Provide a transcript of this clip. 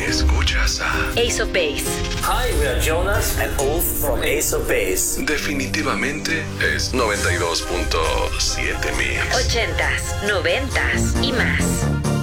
Escuchas a Ace of Base. Hi, we are Jonas and Ulf from Ace of Base. Definitivamente es 92.7 Mix. 80s, 90s y más.